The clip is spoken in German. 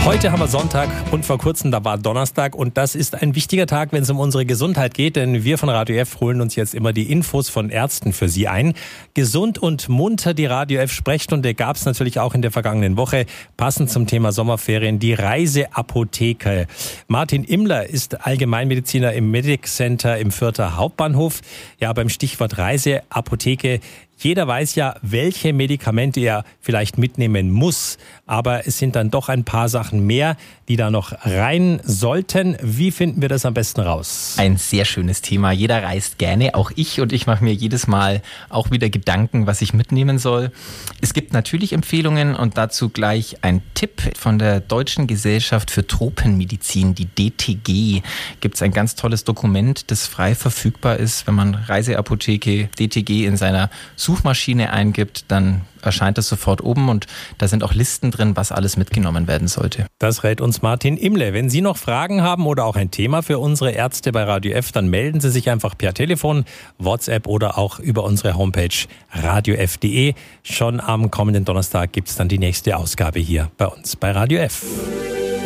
Heute haben wir Sonntag und vor kurzem, da war Donnerstag, und das ist ein wichtiger Tag, wenn es um unsere Gesundheit geht, denn wir von Radio F holen uns jetzt immer die Infos von Ärzten für Sie ein. Gesund und munter, die Radio F Sprechstunde gab es natürlich auch in der vergangenen Woche, passend zum Thema Sommerferien, die Reiseapotheke. Martin Immler ist Allgemeinmediziner im Medic Center im Fürther Hauptbahnhof. Ja, beim Stichwort Reiseapotheke. Jeder weiß ja, welche Medikamente er vielleicht mitnehmen muss, aber es sind dann doch ein paar Sachen mehr, die da noch rein sollten. Wie finden wir das am besten raus? Ein sehr schönes Thema. Jeder reist gerne, auch ich, und ich mache mir jedes Mal auch wieder Gedanken, was ich mitnehmen soll. Es gibt natürlich Empfehlungen und dazu gleich ein Tipp von der Deutschen Gesellschaft für Tropenmedizin, die DTG. Gibt es ein ganz tolles Dokument, das frei verfügbar ist. Wenn man Reiseapotheke DTG in seiner Suchmaschine eingibt, dann erscheint das sofort oben und da sind auch Listen drin, was alles mitgenommen werden sollte. Das rät uns Martin Immler. Wenn Sie noch Fragen haben oder auch ein Thema für unsere Ärzte bei Radio F, dann melden Sie sich einfach per Telefon, WhatsApp oder auch über unsere Homepage radiof.de. Schon am kommenden Donnerstag gibt es dann die nächste Ausgabe hier bei uns bei Radio F.